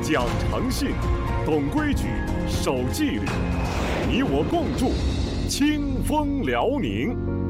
讲诚信，懂规矩，守纪律，你我共筑清风辽宁。